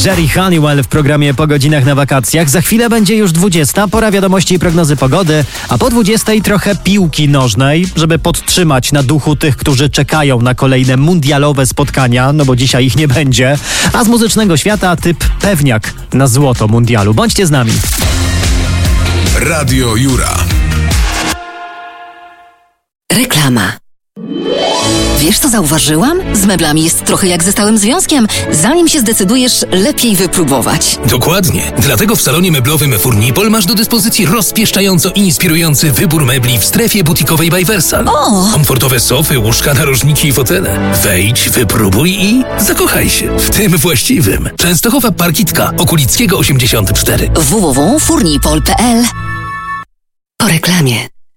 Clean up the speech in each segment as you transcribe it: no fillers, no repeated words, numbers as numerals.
Jerry Halliwell w programie Po godzinach na wakacjach. Za chwilę będzie już 20, pora wiadomości i prognozy pogody, a po 20 trochę piłki nożnej, żeby podtrzymać na duchu tych, którzy czekają na kolejne mundialowe spotkania, no bo dzisiaj ich nie będzie. A z muzycznego świata typ pewniak na złoto mundialu. Bądźcie z nami. Radio Jura. Reklama. Wiesz, co zauważyłam? Z meblami jest trochę jak ze stałym związkiem. Zanim się zdecydujesz, lepiej wypróbować. Dokładnie. Dlatego w salonie meblowym Furnipol masz do dyspozycji rozpieszczająco inspirujący wybór mebli w strefie butikowej by Versal. Komfortowe sofy, łóżka, narożniki i fotele. Wejdź, wypróbuj i zakochaj się w tym właściwym. Częstochowa Parkitka, Okulickiego 84. www.furnipol.pl. Po reklamie.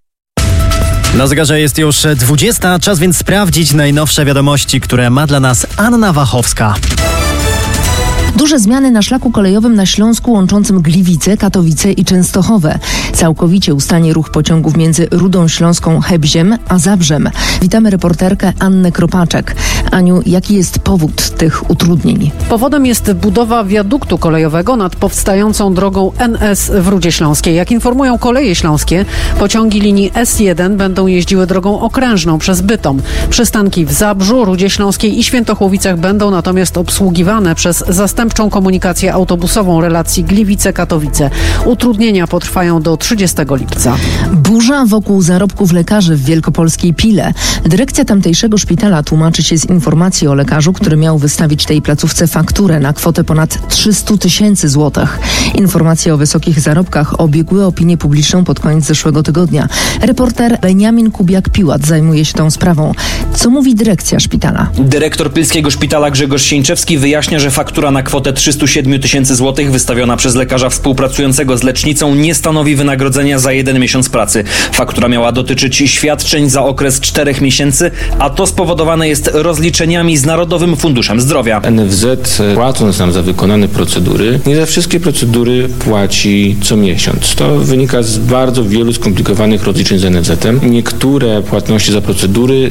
Na zegarze jest już 20, czas więc sprawdzić najnowsze wiadomości, które ma dla nas Anna Wachowska. Duże zmiany na szlaku kolejowym na Śląsku łączącym Gliwice, Katowice i Częstochowę. Całkowicie ustanie ruch pociągów między Rudą Śląską, Hebziem a Zabrzem. Witamy reporterkę Annę Kropaczek. Aniu, jaki jest powód tych utrudnień? Powodem jest budowa wiaduktu kolejowego nad powstającą drogą NS w Rudzie Śląskiej. Jak informują Koleje Śląskie, pociągi linii S1 będą jeździły drogą okrężną przez Bytom. Przystanki w Zabrzu, Rudzie Śląskiej i Świętochłowicach będą natomiast obsługiwane przez zastępczą komunikację autobusową relacji Gliwice-Katowice. Utrudnienia potrwają do 30 lipca. Burza wokół zarobków lekarzy w wielkopolskiej Pile. Dyrekcja tamtejszego szpitala tłumaczy się z informacji o lekarzu, który miał wystawić tej placówce fakturę na kwotę ponad 300 000 złotych. Informacje o wysokich zarobkach obiegły opinię publiczną pod koniec zeszłego tygodnia. Reporter Beniamin Kubiak-Piłat zajmuje się tą sprawą. Co mówi dyrekcja szpitala? Dyrektor Pilskiego Szpitala Grzegorz Sieńczewski wyjaśnia, że faktura na kwotę 307 000 złotych wystawiona przez lekarza współpracującego z lecznicą nie stanowi wynagrodzenia za 1 miesiąc pracy. Faktura miała dotyczyć świadczeń za okres 4 miesięcy, a to spowodowane jest rozliczeniami z Narodowym Funduszem Zdrowia. NFZ, płacąc nam za wykonane procedury, nie za wszystkie procedury płaci co miesiąc. To wynika z bardzo wielu skomplikowanych rozliczeń z NFZ-em. Niektóre płatności za procedury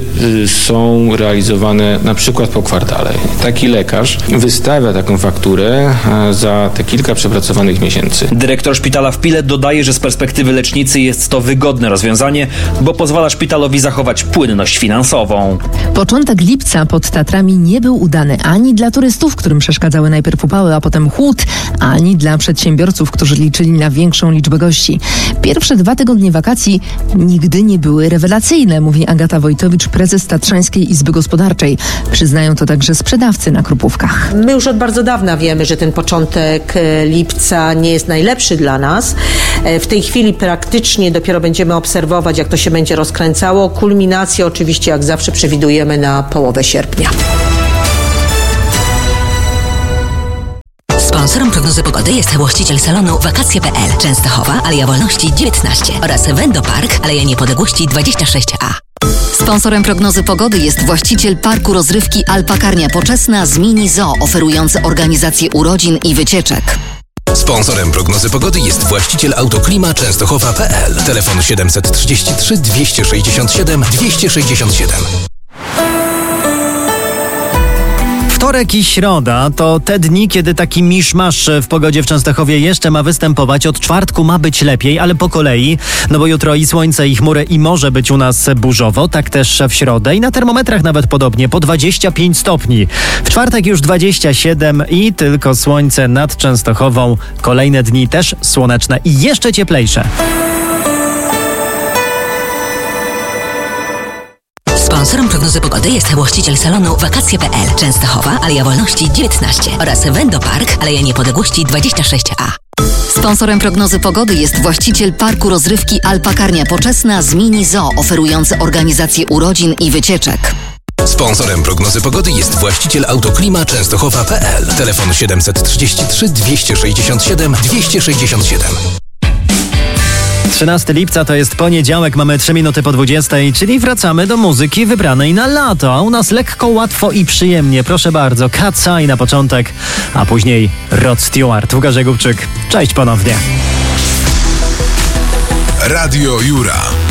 są realizowane na przykład po kwartale. Taki lekarz wystawia taką fakturę za te kilka przepracowanych miesięcy. Dyrektor szpitala w Pile dodaje, że z perspektywy lecznicy jest to wygodne rozwiązanie, bo pozwala szpitalowi zachować płynność finansową. Początek lipca pod Tatrami nie był udany ani dla turystów, którym przeszkadzały najpierw upały, a potem chłód, ani dla przedsiębiorców, którzy liczyli na większą liczbę gości. Pierwsze 2 tygodnie wakacji nigdy nie były rewelacyjne, mówi Agata Wojtowicz, prezes Tatrzańskiej Izby Gospodarczej. Przyznają to także sprzedawcy na Krupówkach. My już od bardzo dawna wiemy, że ten początek lipca nie jest najlepszy dla nas. W tej chwili praktycznie dopiero będziemy obserwować, jak to się będzie rozkręcało. Kulminację oczywiście, jak zawsze, przewidujemy na połowę sierpnia. Sponsorem prognozy pogody jest właściciel salonu Wakacje.pl, Częstochowa, Aleja Wolności 19 oraz Wendopark, Aleja Niepodległości 26A. Sponsorem prognozy pogody jest właściciel parku rozrywki Alpakarnia Poczesna z Mini Zoo, oferujący organizację urodzin i wycieczek. Sponsorem prognozy pogody jest właściciel Autoklima Częstochowa.pl. Telefon 733 267 267. Wtorek i środa to te dni, kiedy taki miszmasz w pogodzie w Częstochowie jeszcze ma występować. Od czwartku ma być lepiej, ale po kolei, no bo jutro i słońce, i chmury, i może być u nas burzowo, tak też w środę i na termometrach nawet podobnie, po 25 stopni. W czwartek już 27 i tylko słońce nad Częstochową. Kolejne dni też słoneczne i jeszcze cieplejsze. Sponsorem prognozy pogody jest właściciel salonu Wakacje.pl, Częstochowa, Aleja Wolności 19 oraz Wendopark, Aleja Niepodległości 26A. Sponsorem prognozy pogody jest właściciel parku rozrywki Alpakarnia Poczesna z Mini Zoo, oferujący organizację urodzin i wycieczek. Sponsorem prognozy pogody jest właściciel Autoklima Częstochowa.pl. Telefon 733 267 267. 13 lipca to jest poniedziałek, mamy 3 minuty po 20, czyli wracamy do muzyki wybranej na lato. A u nas lekko, łatwo i przyjemnie. Proszę bardzo, Katsai na początek, a później Rod Stewart, Łukasz Jakubczyk. Cześć ponownie. Radio Jura.